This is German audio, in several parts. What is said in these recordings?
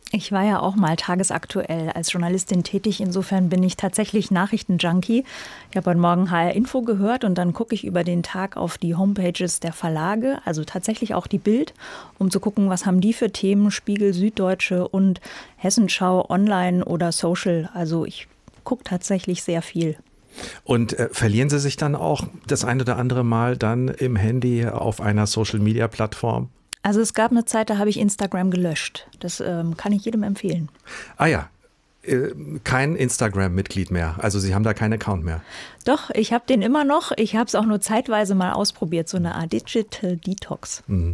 Ich war ja auch mal tagesaktuell als Journalistin tätig. Insofern bin ich tatsächlich Nachrichtenjunkie. Ich habe heute Morgen HR Info gehört und dann gucke ich über den Tag auf die Homepages der Verlage, also tatsächlich auch die Bild, um zu gucken, was haben die für Themen, Spiegel, Süddeutsche und Hessenschau, online oder social. Also ich gucke tatsächlich sehr viel. Und verlieren Sie sich dann auch das ein oder andere Mal dann im Handy auf einer Social-Media-Plattform? Also es gab eine Zeit, da habe ich Instagram gelöscht. Das kann ich jedem empfehlen. Ah ja, kein Instagram-Mitglied mehr. Also Sie haben da keinen Account mehr. Doch, ich habe den immer noch. Ich habe es auch nur zeitweise mal ausprobiert, so eine Art Digital Detox. Mhm.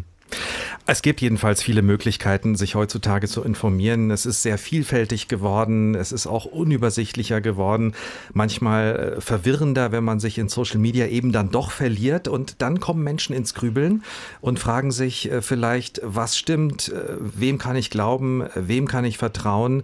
Es gibt jedenfalls viele Möglichkeiten, sich heutzutage zu informieren. Es ist sehr vielfältig geworden. Es ist auch unübersichtlicher geworden. Manchmal verwirrender, wenn man sich in Social Media eben dann doch verliert. Und dann kommen Menschen ins Grübeln und fragen sich vielleicht, was stimmt? Wem kann ich glauben? Wem kann ich vertrauen?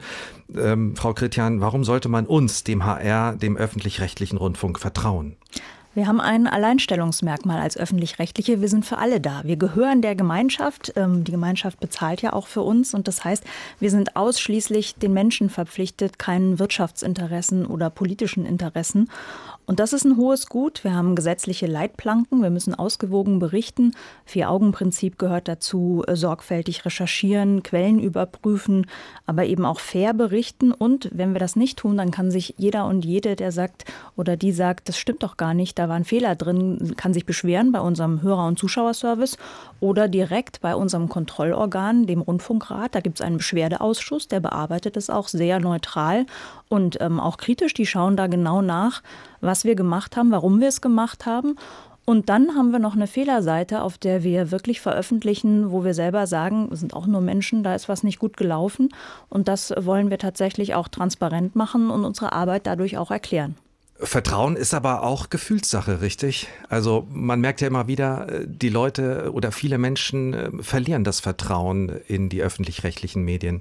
Frau Kritjan, warum sollte man uns, dem HR, dem öffentlich-rechtlichen Rundfunk, vertrauen? Wir haben ein Alleinstellungsmerkmal als Öffentlich-Rechtliche. Wir sind für alle da. Wir gehören der Gemeinschaft. Die Gemeinschaft bezahlt ja auch für uns. Und das heißt, wir sind ausschließlich den Menschen verpflichtet, keinen Wirtschaftsinteressen oder politischen Interessen. Und das ist ein hohes Gut. Wir haben gesetzliche Leitplanken. Wir müssen ausgewogen berichten. 4-Augen-Prinzip gehört dazu. Sorgfältig recherchieren, Quellen überprüfen, aber eben auch fair berichten. Und wenn wir das nicht tun, dann kann sich jeder und jede, der sagt oder die sagt, das stimmt doch gar nicht, da war ein Fehler drin, kann sich beschweren bei unserem Hörer- und Zuschauerservice oder direkt bei unserem Kontrollorgan, dem Rundfunkrat. Da gibt es einen Beschwerdeausschuss, der bearbeitet es auch sehr neutral und auch kritisch. Die schauen da genau nach, was wir gemacht haben, warum wir es gemacht haben. Und dann haben wir noch eine Fehlerseite, auf der wir wirklich veröffentlichen, wo wir selber sagen, wir sind auch nur Menschen, da ist was nicht gut gelaufen. Und das wollen wir tatsächlich auch transparent machen und unsere Arbeit dadurch auch erklären. Vertrauen ist aber auch Gefühlssache, richtig? Also man merkt ja immer wieder, die Leute oder viele Menschen verlieren das Vertrauen in die öffentlich-rechtlichen Medien.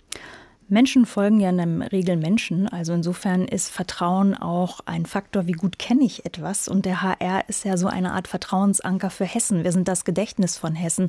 Menschen folgen ja in der Regel Menschen. Also insofern ist Vertrauen auch ein Faktor, wie gut kenne ich etwas. Und der HR ist ja so eine Art Vertrauensanker für Hessen. Wir sind das Gedächtnis von Hessen.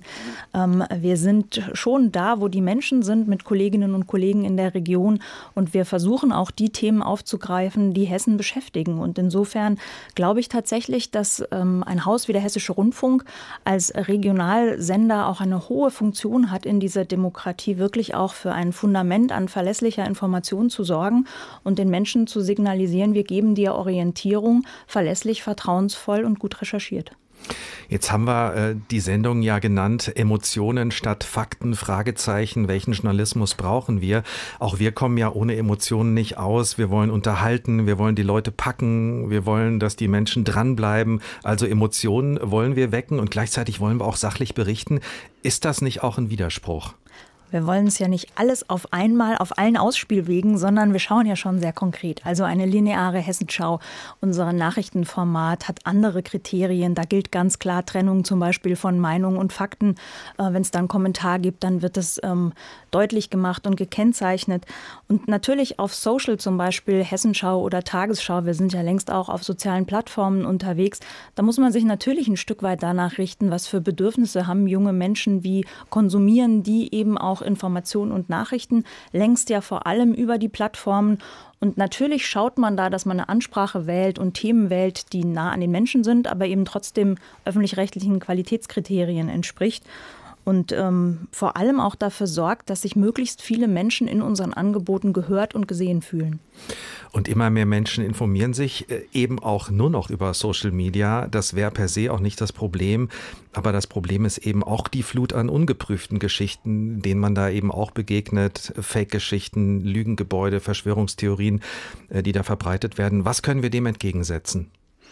Wir sind schon da, wo die Menschen sind, mit Kolleginnen und Kollegen in der Region. Und wir versuchen auch die Themen aufzugreifen, die Hessen beschäftigen. Und insofern glaube ich tatsächlich, dass ein Haus wie der Hessische Rundfunk als Regionalsender auch eine hohe Funktion hat in dieser Demokratie, wirklich auch für ein Fundament an verlässlicher Information zu sorgen und den Menschen zu signalisieren, wir geben dir Orientierung, verlässlich, vertrauensvoll und gut recherchiert. Jetzt haben wir die Sendung ja genannt, Emotionen statt Fakten, Fragezeichen, welchen Journalismus brauchen wir? Auch wir kommen ja ohne Emotionen nicht aus. Wir wollen unterhalten, wir wollen die Leute packen, wir wollen, dass die Menschen dranbleiben. Also Emotionen wollen wir wecken und gleichzeitig wollen wir auch sachlich berichten. Ist das nicht auch ein Widerspruch? Wir wollen es ja nicht alles auf einmal auf allen Ausspielwegen, sondern wir schauen ja schon sehr konkret. Also eine lineare Hessenschau, unser Nachrichtenformat hat andere Kriterien. Da gilt ganz klar Trennung zum Beispiel von Meinung und Fakten. Wenn es dann einen Kommentar gibt, dann wird es deutlich gemacht und gekennzeichnet. Und natürlich auf Social zum Beispiel Hessenschau oder Tagesschau, wir sind ja längst auch auf sozialen Plattformen unterwegs, da muss man sich natürlich ein Stück weit danach richten, was für Bedürfnisse haben junge Menschen, wie konsumieren die eben auch Informationen und Nachrichten, längst ja vor allem über die Plattformen. Und natürlich schaut man da, dass man eine Ansprache wählt und Themen wählt, die nah an den Menschen sind, aber eben trotzdem öffentlich-rechtlichen Qualitätskriterien entspricht. Und vor allem auch dafür sorgt, dass sich möglichst viele Menschen in unseren Angeboten gehört und gesehen fühlen. Und immer mehr Menschen informieren sich eben auch nur noch über Social Media. Das wäre per se auch nicht das Problem. Aber das Problem ist eben auch die Flut an ungeprüften Geschichten, denen man da eben auch begegnet. Fake-Geschichten, Lügengebäude, Verschwörungstheorien, die da verbreitet werden. Was können wir dem entgegensetzen?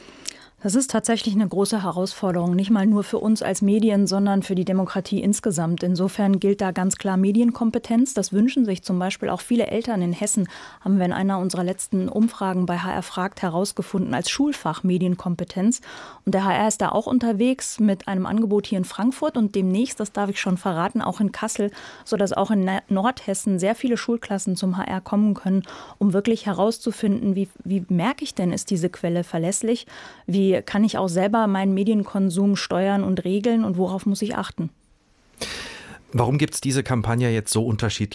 Das ist tatsächlich eine große Herausforderung, nicht mal nur für uns als Medien, sondern für die Demokratie insgesamt. Insofern gilt da ganz klar Medienkompetenz. Das wünschen sich zum Beispiel auch viele Eltern in Hessen, haben wir in einer unserer letzten Umfragen bei HR fragt herausgefunden, als Schulfach Medienkompetenz. Und der HR ist da auch unterwegs mit einem Angebot hier in Frankfurt und demnächst, das darf ich schon verraten, auch in Kassel, sodass auch in Nordhessen sehr viele Schulklassen zum HR kommen können, um wirklich herauszufinden, wie merke ich denn, ist diese Quelle verlässlich? Wie kann ich auch selber meinen Medienkonsum steuern und regeln und worauf muss ich achten? Warum gibt es diese Kampagne jetzt so unterschiedlich